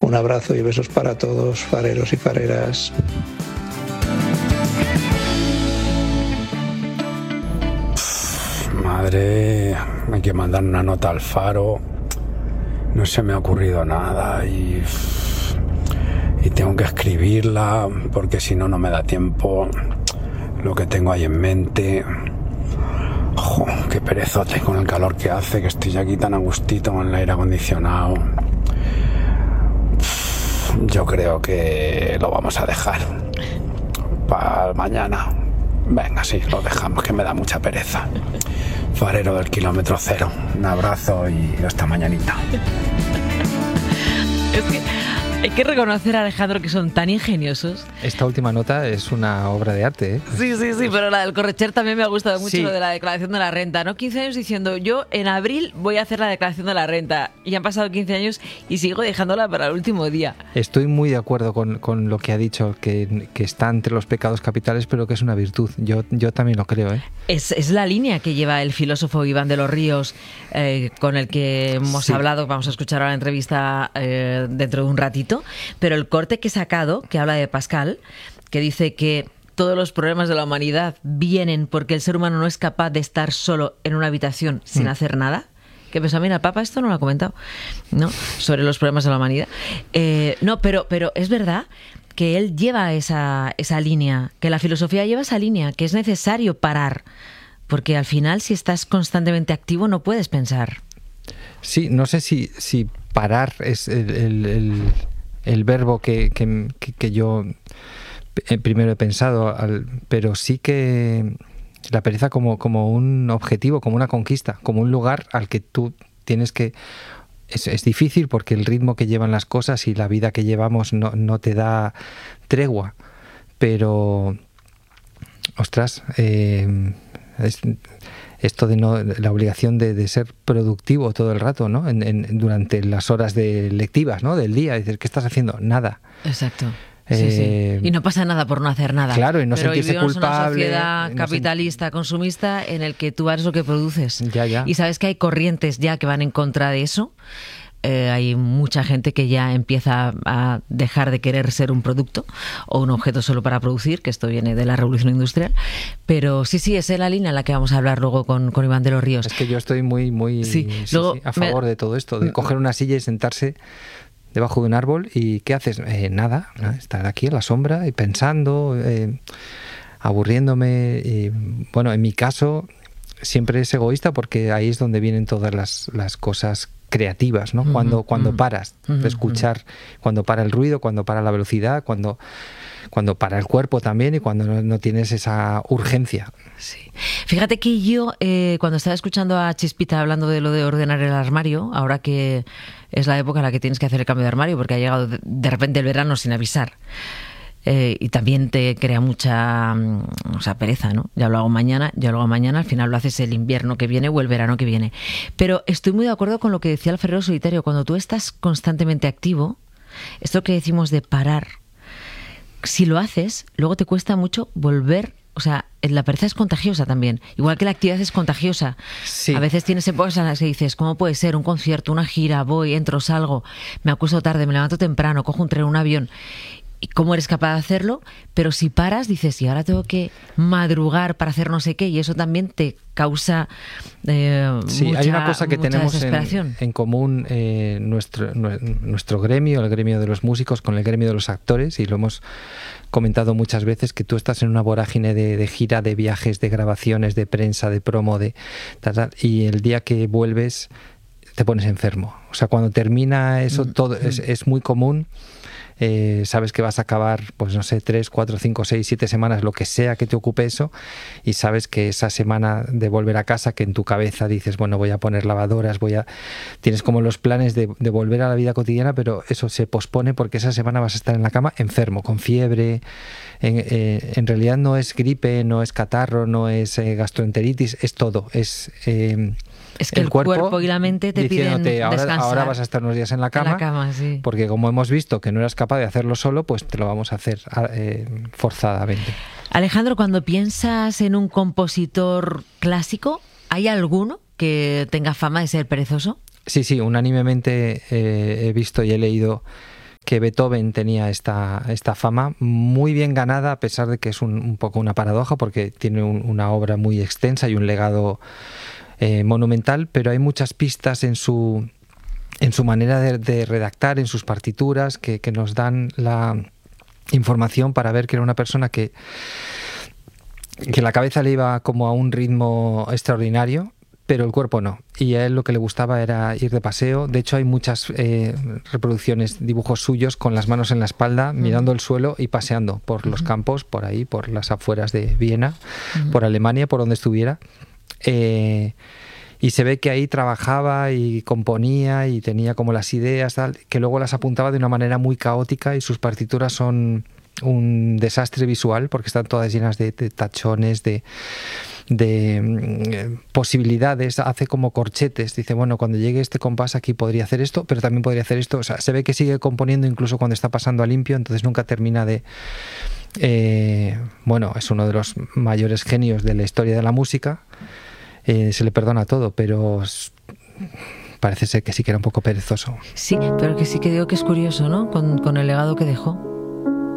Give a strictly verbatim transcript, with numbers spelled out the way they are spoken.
Un abrazo y besos para todos, fareros y fareras. Madre, hay que mandar una nota al Faro. No se me ha ocurrido nada y, y tengo que escribirla porque si no, no me da tiempo lo que tengo ahí en mente. Jo, qué perezote con el calor que hace, que estoy aquí tan a gustito con el aire acondicionado. Yo creo que lo vamos a dejar para mañana. Venga, sí, lo dejamos, que me da mucha pereza. Farero del kilómetro cero. Un abrazo y hasta mañanita. Es que hay que reconocer a Alejandro que son tan ingeniosos. Esta última nota es una obra de arte, ¿eh? Sí, sí, sí, pero la del Corretxer también me ha gustado mucho, Sí. lo de la declaración de la renta, ¿no? quince años diciendo, yo en abril voy a hacer la declaración de la renta. Y han pasado quince años y sigo dejándola para el último día. Estoy muy de acuerdo con, con lo que ha dicho, que, que está entre los pecados capitales, pero que es una virtud. Yo, yo también lo creo, ¿eh? Es, es la línea que lleva el filósofo Iván de los Ríos, eh, con el que hemos Sí. hablado. Vamos a escuchar ahora la entrevista eh, dentro de un ratito. Pero el corte que he sacado, que habla de Pascal, que dice que todos los problemas de la humanidad vienen porque el ser humano no es capaz de estar solo en una habitación sin Mm. hacer nada. Que pensaba, mira, el Papa esto no lo ha comentado, ¿no? Sobre los problemas de la humanidad. Eh, no, pero, pero es verdad que él lleva esa, esa línea, que la filosofía lleva esa línea, que es necesario parar. Porque al final, si estás constantemente activo, no puedes pensar. Sí, no sé si, si parar es el, el, el, el verbo que, que, que, que yo primero he pensado, al, pero sí que la pereza como, como un objetivo, como una conquista, como un lugar al que tú tienes que... Es, es difícil porque el ritmo que llevan las cosas y la vida que llevamos no, no te da tregua, pero... Ostras, eh, es, esto de no la obligación de, de ser productivo todo el rato, ¿no? En, en, durante las horas de lectivas, ¿no? Del día, dices, ¿qué estás haciendo? Nada. Exacto. Sí, Eh, sí. Y no pasa nada por no hacer nada. Claro, y no Pero sentirse vivimos culpable. en una sociedad no capitalista, sen- consumista, en el que tú haces lo que produces. Ya, ya. Y sabes que hay corrientes ya que van en contra de eso. Eh, hay mucha gente que ya empieza a dejar de querer ser un producto o un objeto solo para producir, que esto viene de la revolución industrial. Pero sí, sí, esa es la línea en la que vamos a hablar luego con, con Iván de los Ríos. Es que yo estoy muy, muy Sí, sí, luego sí, a me- favor de todo esto, de coger una silla y sentarse debajo de un árbol y ¿qué haces? Eh, nada, nada, estar aquí en la sombra y pensando, eh, aburriéndome. Y, bueno, en mi caso siempre es egoísta porque ahí es donde vienen todas las, las cosas creativas, ¿no? Ujú, Cuando, cuando ujú. paras Ujú, de escuchar, cuando para el ruido, cuando para la velocidad, cuando, cuando para el cuerpo también y cuando no, no tienes esa urgencia. Sí. Fíjate que yo, eh, cuando estaba escuchando a Chispita hablando de lo de ordenar el armario, ahora que es la época en la que tienes que hacer el cambio de armario, porque ha llegado de, de repente el verano sin avisar, eh, y también te crea mucha mm, o sea, pereza, ¿no? Ya lo hago mañana, ya lo hago mañana, al final lo haces el invierno que viene o el verano que viene. Pero estoy muy de acuerdo con lo que decía el Ferrero Solitario, cuando tú estás constantemente activo, esto que decimos de parar, si lo haces, luego te cuesta mucho volver. O sea, la pereza es contagiosa también. Igual que la actividad es contagiosa. Sí. A veces tienes épocas en las que dices, ¿cómo puede ser? Un concierto, una gira, voy, entro, salgo, me acuesto tarde, me levanto temprano, cojo un tren, un avión. ¿Y cómo eres capaz de hacerlo? Pero si paras, dices, y ahora tengo que madrugar para hacer no sé qué, y eso también te causa eh, Sí, mucha, hay una cosa que mucha tenemos en, desesperación. en común, eh, nuestro, nue- nuestro gremio, el gremio de los músicos, con el gremio de los actores, y lo hemos comentado muchas veces, que tú estás en una vorágine de, de gira, de viajes, de grabaciones, de prensa, de promo, de tal, tal, y el día que vuelves te pones enfermo. O sea, cuando termina eso, todo es, es muy común. Eh, sabes que vas a acabar, pues no sé, tres, cuatro, cinco, seis, siete semanas, lo que sea que te ocupe eso, y sabes que esa semana de volver a casa, que en tu cabeza dices, bueno, voy a poner lavadoras, voy a... Tienes como los planes de, de volver a la vida cotidiana, pero eso se pospone porque esa semana vas a estar en la cama enfermo, con fiebre. En, eh, en realidad no es gripe, no es catarro, no es eh, gastroenteritis, es todo, es... Eh, Es que el, cuerpo, y la mente te piden diciéndote, ahora, descansar. ahora vas a estar unos días en la cama, En la cama, sí. porque como hemos visto que no eras capaz de hacerlo solo, pues te lo vamos a hacer eh, forzadamente. Alejandro, cuando piensas en un compositor clásico, ¿hay alguno que tenga fama de ser perezoso? Sí, sí, unánimemente eh, he visto y he leído que Beethoven tenía esta, esta fama muy bien ganada, a pesar de que es un, un poco una paradoja, porque tiene un, una obra muy extensa y un legado eh, monumental, pero hay muchas pistas en su, en su manera de, de redactar, en sus partituras, que, que nos dan la información para ver que era una persona que, que la cabeza le iba como a un ritmo extraordinario, pero el cuerpo no. Y a él lo que le gustaba era ir de paseo. De hecho, hay muchas eh, reproducciones, dibujos suyos con las manos en la espalda, uh-huh. mirando el suelo y paseando por uh-huh. los campos, por ahí, por las afueras de Viena, uh-huh. por Alemania, por donde estuviera. Eh, y se ve que ahí trabajaba y componía y tenía como las ideas, tal, que luego las apuntaba de una manera muy caótica, y sus partituras son un desastre visual porque están todas llenas de, de tachones, de... de eh, posibilidades, hace como corchetes, dice, bueno, cuando llegue este compás aquí podría hacer esto, pero también podría hacer esto, o sea, se ve que sigue componiendo incluso cuando está pasando a limpio, entonces nunca termina de... Eh, bueno, es uno de los mayores genios de la historia de la música, eh, se le perdona todo, pero parece ser que sí que era un poco perezoso. Sí, pero que sí que digo que es curioso, ¿no? Con, con el legado que dejó.